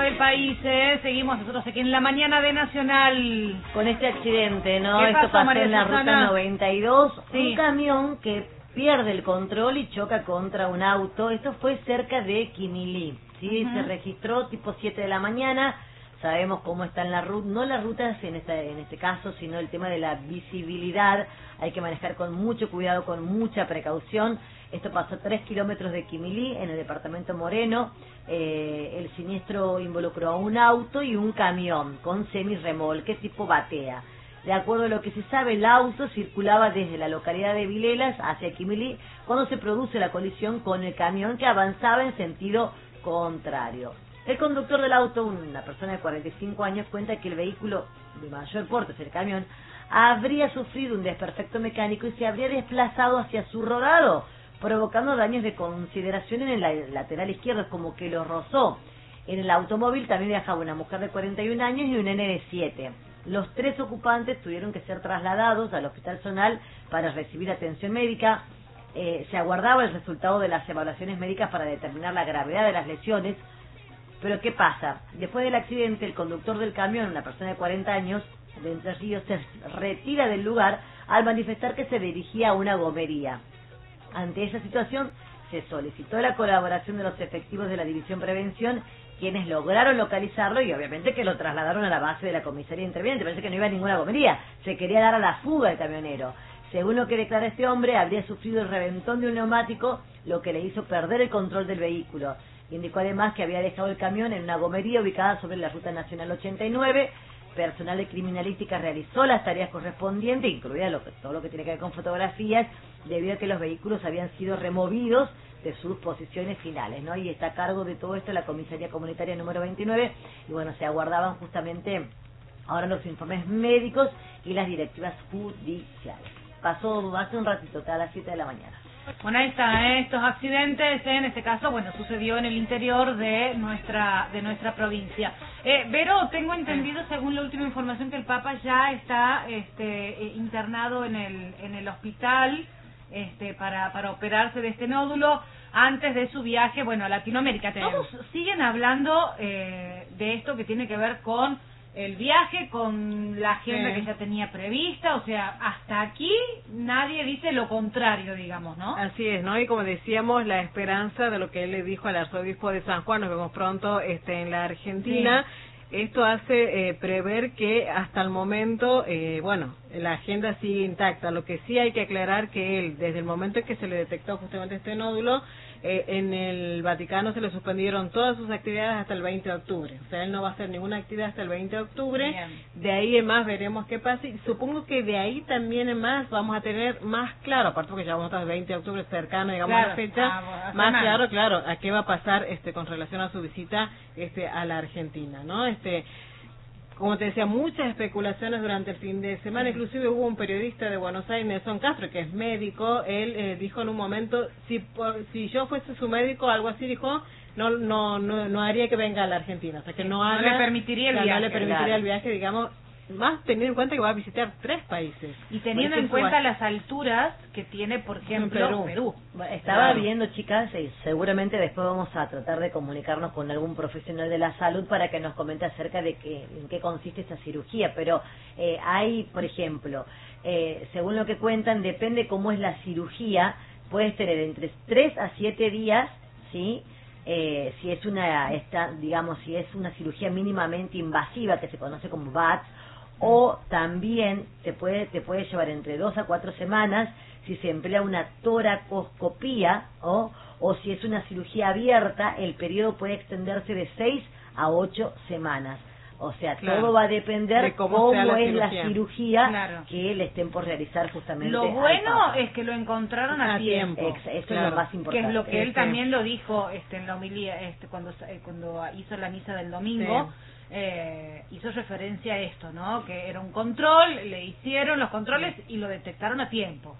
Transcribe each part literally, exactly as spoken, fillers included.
del país, ¿eh? Seguimos nosotros aquí en la mañana de Nacional. Con este accidente, ¿no? ¿Qué Esto pasó, pasó María en la Susana? ruta noventa y dos. Sí. Un camión que pierde el control y choca contra un auto. Esto fue cerca de Quimilí, ¿sí? Uh-huh. Se registró tipo siete de la mañana. Sabemos cómo está en la ruta, no las rutas en esta, en este caso, sino el tema de la visibilidad. Hay que manejar con mucho cuidado, con mucha precaución. Esto pasó a tres kilómetros de Quimilí, en el departamento Moreno. Eh, el siniestro involucró a un auto y un camión con semirremolque tipo batea. De acuerdo a lo que se sabe, el auto circulaba desde la localidad de Vilelas hacia Quimilí cuando se produce la colisión con el camión que avanzaba en sentido contrario. El conductor del auto, una persona de cuarenta y cinco años, cuenta que el vehículo de mayor porte, es el camión, habría sufrido un desperfecto mecánico y se habría desplazado hacia su rodado, provocando daños de consideración en el lateral izquierdo, como que lo rozó. En el automóvil también viajaba una mujer de cuarenta y un años y un nene de siete. Los tres ocupantes tuvieron que ser trasladados al hospital zonal para recibir atención médica. Eh, se aguardaba el resultado de las evaluaciones médicas para determinar la gravedad de las lesiones. Pero ¿qué pasa? Después del accidente, el conductor del camión, una persona de cuarenta años, de Entre Ríos, se retira del lugar al manifestar que se dirigía a una gomería. Ante esa situación, se solicitó la colaboración de los efectivos de la División Prevención, quienes lograron localizarlo y obviamente que lo trasladaron a la base de la comisaría interveniente. Parece que no iba a ninguna gomería, se quería dar a la fuga el camionero. Según lo que declara este hombre, habría sufrido el reventón de un neumático, lo que le hizo perder el control del vehículo. Indicó además que había dejado el camión en una gomería ubicada sobre la Ruta Nacional ochenta y nueve. Personal de criminalística realizó las tareas correspondientes, incluida lo que, todo lo que tiene que ver con fotografías, debido a que los vehículos habían sido removidos de sus posiciones finales, ¿no? Y está a cargo de todo esto la Comisaría Comunitaria número veintinueve, y bueno, se aguardaban justamente ahora los informes médicos y las directivas judiciales. Pasó hace un ratito, a las siete de la mañana. Bueno, ahí está, ¿eh? Estos accidentes, en este caso, bueno, sucedió en el interior de nuestra de nuestra provincia. Eh, Vero, tengo entendido, según la última información, que el Papa ya está este, eh, internado en el en el hospital este, para para operarse de este nódulo antes de su viaje, bueno, a Latinoamérica. Todos siguen hablando eh, de esto que tiene que ver con el viaje, con la agenda sí. que ya tenía prevista, o sea, hasta aquí nadie dice lo contrario, digamos, ¿no? Así es, ¿no? Y como decíamos, la esperanza de lo que él le dijo al arzobispo de San Juan, nos vemos pronto este, en la Argentina, sí. Esto hace eh, prever que hasta el momento, eh, bueno, la agenda sigue intacta. Lo que sí hay que aclarar que él, desde el momento en que se le detectó justamente este nódulo, eh, en el Vaticano se le suspendieron todas sus actividades hasta el veinte de octubre. O sea, él no va a hacer ninguna actividad hasta el veinte de octubre. Bien. De ahí en más veremos qué pasa. Y supongo que de ahí también en más vamos a tener más claro, aparte porque ya vamos a estar el veinte de octubre cercano, digamos, claro, a la fecha, ah, más mal. claro, claro, a qué va a pasar este con relación a su visita este a la Argentina, ¿no? Este Como te decía, muchas especulaciones durante el fin de semana. Sí. Inclusive hubo un periodista de Buenos Aires, Nelson Castro, que es médico. Él eh, dijo en un momento, si por, si yo fuese su médico, algo así dijo, no no no, no haría que venga a la Argentina. O sea, que no, haga, no le permitiría el no, viaje. No le permitiría claro. el viaje, digamos, más teniendo en cuenta que va a visitar tres países. Y teniendo en cuenta va... las alturas que tiene, por ejemplo, Perú. Perú. Estaba claro. viendo, chicas, y seguramente después vamos a tratar de comunicarnos con algún profesional de la salud para que nos comente acerca de qué, en qué consiste esta cirugía. Pero eh, hay, por ejemplo, eh, según lo que cuentan, depende cómo es la cirugía, puedes tener entre tres a siete días, ¿sí? Eh, si es una, esta, digamos, si es una cirugía mínimamente invasiva, que se conoce como B A T S, o también te puede te puede llevar entre dos a cuatro semanas si se emplea una toracoscopía, o o si es una cirugía abierta, el periodo puede extenderse de seis a ocho semanas. O sea, claro, todo va a depender de cómo, cómo la es cirugía. la cirugía claro. que le estén por realizar justamente. Lo bueno es que lo encontraron a, a tiempo. tiempo. Eso claro. es lo más importante. Que es lo que este. él también lo dijo este, en la homilía, este, cuando cuando hizo la misa del domingo. Sí. Eh, hizo referencia a esto, ¿no? Que era un control, le hicieron los controles y lo detectaron a tiempo. O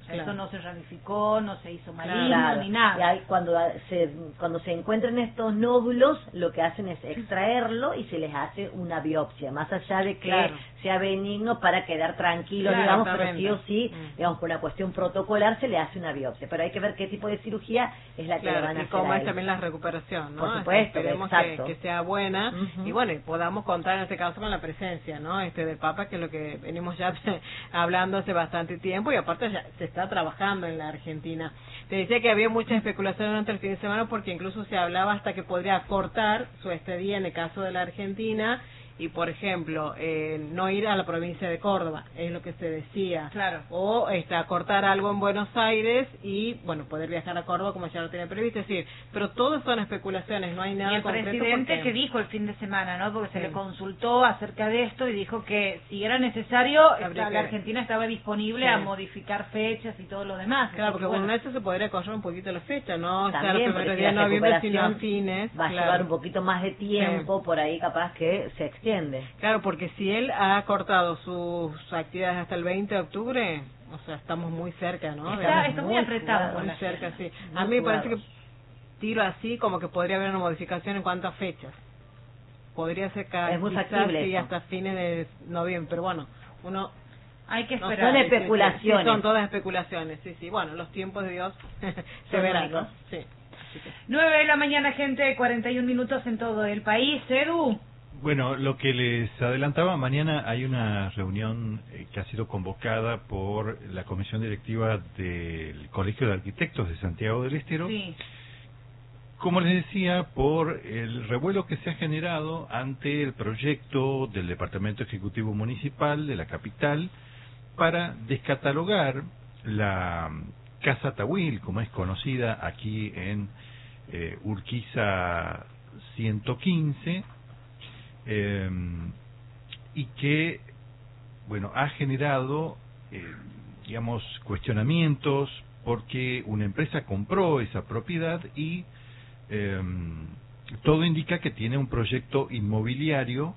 sea, Claro. eso no se ramificó, no se hizo maligno, Claro. ni nada. Y ahí, cuando se cuando se encuentran estos nódulos, lo que hacen es extraerlo y se les hace una biopsia, más allá de que Claro. sea benigno para quedar tranquilo, Claro, digamos, pero exactamente. sí o sí, Mm. digamos, por una cuestión protocolar se le hace una biopsia, pero hay que ver qué tipo de cirugía es la que le Claro, van a y hacer cómo a es él. también la recuperación, ¿no? Por supuesto, Esperemos exacto. que, que sea buena Ujú. y bueno, y podamos contar en este caso con la presencia, ¿no? Este del Papa, que es lo que venimos ya hablando hace bastante tiempo y aparte ya se está trabajando en la Argentina. Te decía que había mucha especulación durante el fin de semana porque incluso se hablaba hasta que podría cortar su estadía en el caso de la Argentina y, por ejemplo, eh, no ir a la provincia de Córdoba, es lo que se decía. Claro. O este, acortar algo en Buenos Aires y, bueno, poder viajar a Córdoba como ya lo tenía previsto. Es decir, pero todo son especulaciones, no hay nada Y el concreto. presidente porque- que dijo el fin de semana, ¿no? Porque se Sí. le consultó acerca de esto y dijo que si era necesario, Habría esta- que- la Argentina estaba disponible Sí. a modificar fechas y todo lo demás. Claro, Así porque que, con bueno, eso se podría correr un poquito la fecha, ¿no? O sea, los También, porque primeros si días de la noviembre, sino a recuperación fines. va a claro. llevar un poquito más de tiempo, por ahí capaz que se extiende. Claro, porque si él ha cortado sus actividades hasta el veinte de octubre, o sea, estamos muy cerca, ¿no? Está- Digamos, está muy apretado jugados, con muy la cerca, agenda. sí. Muy A mí me parece que jugados. tiro así como que podría haber una modificación en cuanto a fechas. Podría ser ca- Es muy quizás factible sí, eso. hasta fines de noviembre, pero bueno, uno hay que no esperar. son sabe, sí, sí, especulaciones. sí, son todas especulaciones, sí, sí. Bueno, los tiempos de Dios se Son verán, únicos. ¿no? Sí. Así que- nueve de la mañana, gente, cuarenta y un minutos en todo el país. Edu. Bueno, lo que les adelantaba, mañana hay una reunión eh, que ha sido convocada por la comisión directiva del Colegio de Arquitectos de Santiago del Estero. Sí. Como les decía, por el revuelo que se ha generado ante el proyecto del Departamento Ejecutivo Municipal de la capital para descatalogar la Casa Tahuil, como es conocida aquí en eh, Urquiza ciento quince, eh, y que, bueno, ha generado, eh, digamos, cuestionamientos porque una empresa compró esa propiedad y Eh, todo indica que tiene un proyecto inmobiliario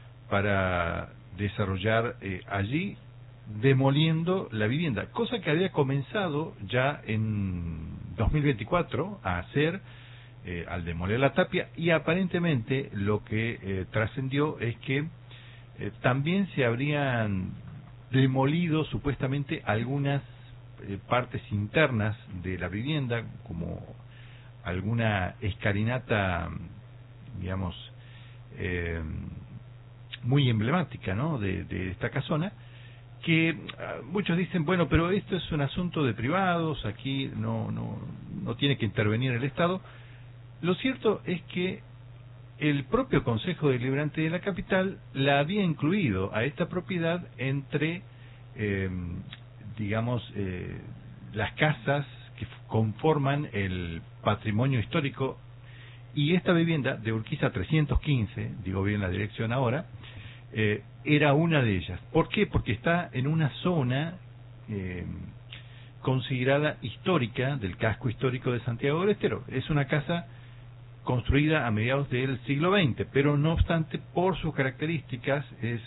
para desarrollar eh, allí, demoliendo la vivienda, cosa que había comenzado ya en dos mil veinticuatro a hacer eh, al demoler la tapia, y aparentemente lo que eh, trascendió es que eh, también se habrían demolido supuestamente algunas eh, partes internas de la vivienda, como alguna escalinata, digamos, eh, muy emblemática, ¿no?, de, de esta casona, que uh, muchos dicen, bueno, pero esto es un asunto de privados, aquí no, no, no tiene que intervenir el Estado. Lo cierto es que el propio Consejo Deliberante de la capital la había incluido a esta propiedad entre, eh, digamos, eh, las casas que conforman el patrimonio histórico, y esta vivienda de Urquiza trescientos quince, digo bien la dirección ahora, eh, era una de ellas. ¿Por qué? Porque está en una zona eh, considerada histórica del casco histórico de Santiago del Estero. Es una casa construida a mediados del siglo veinte, pero no obstante, por sus características, es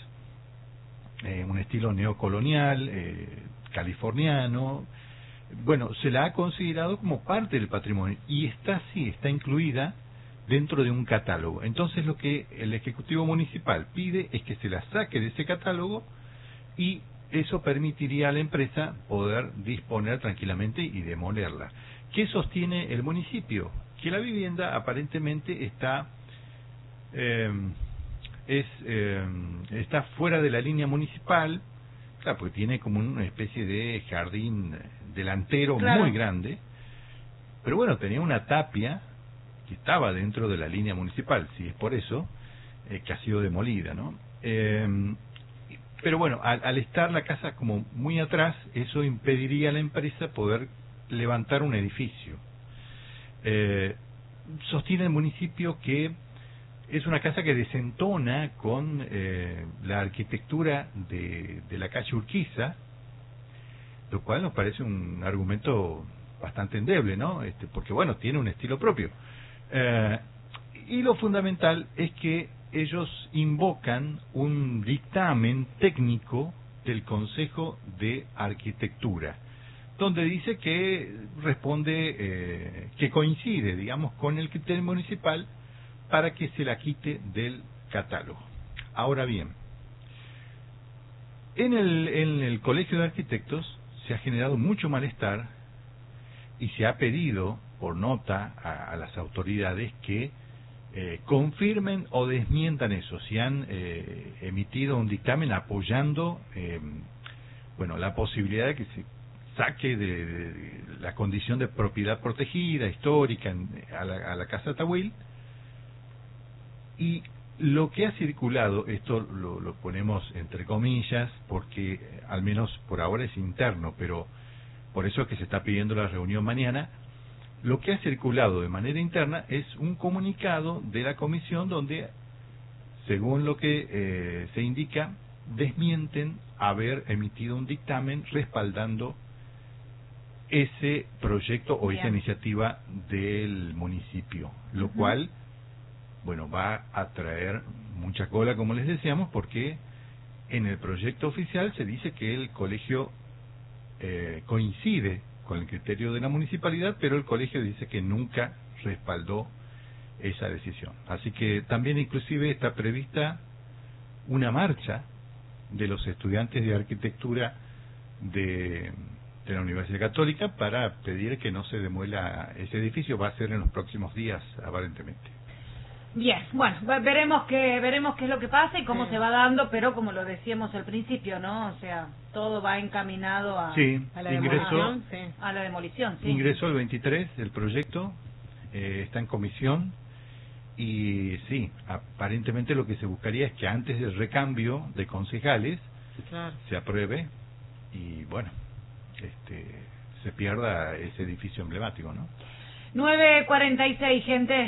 eh, un estilo neocolonial, eh, californiano. Bueno, se la ha considerado como parte del patrimonio y está así, está incluida dentro de un catálogo. Entonces lo que el Ejecutivo Municipal pide es que se la saque de ese catálogo, y eso permitiría a la empresa poder disponer tranquilamente y demolerla. ¿Qué sostiene el municipio? Que la vivienda aparentemente está eh, es eh, está fuera de la línea municipal. Claro, porque tiene como una especie de jardín delantero, claro, muy grande, pero bueno, tenía una tapia que estaba dentro de la línea municipal, si es por eso eh, que ha sido demolida, ¿no? Eh, pero bueno, al, al estar la casa como muy atrás, eso impediría a la empresa poder levantar un edificio. Eh, sostiene el municipio que es una casa que desentona con eh, la arquitectura de, de la calle Urquiza, lo cual nos parece un argumento bastante endeble, ¿no? Este, porque bueno, tiene un estilo propio. Eh, y lo fundamental es que ellos invocan un dictamen técnico del Consejo de Arquitectura, donde dice que responde, eh, que coincide, digamos, con el criterio municipal para que se la quite del catálogo. Ahora bien, en el, en el Colegio de Arquitectos se ha generado mucho malestar y se ha pedido por nota a, a las autoridades que eh, confirmen o desmientan eso, si han eh, emitido un dictamen apoyando eh, bueno, la posibilidad de que se saque de, de, de la condición de propiedad protegida, histórica, en, a, la, a la Casa Tawil. Y lo que ha circulado, esto lo, lo ponemos entre comillas, porque eh, al menos por ahora es interno, pero por eso es que se está pidiendo la reunión mañana. Lo que ha circulado de manera interna es un comunicado de la comisión donde, según lo que eh, se indica, desmienten haber emitido un dictamen respaldando ese proyecto o Bien. esa iniciativa del municipio, lo uh-huh. cual, bueno, va a traer mucha cola, como les decíamos, porque en el proyecto oficial se dice que el colegio eh, coincide con el criterio de la municipalidad, pero el colegio dice que nunca respaldó esa decisión. Así que también inclusive está prevista una marcha de los estudiantes de arquitectura de, de la Universidad Católica para pedir que no se demuela ese edificio. Va a ser en los próximos días, aparentemente. Bien, bueno, veremos qué veremos qué es lo que pasa y cómo sí. se va dando, pero como lo decíamos al principio, ¿no? O sea, todo va encaminado a, sí, a la ingresó, demolición. Sí. A la demolición, sí. Ingresó el veintitrés el proyecto, eh, está en comisión y sí, aparentemente lo que se buscaría es que antes del recambio de concejales claro. se apruebe y bueno, este se pierda ese edificio emblemático, ¿no? nueve cuarenta y seis, gente.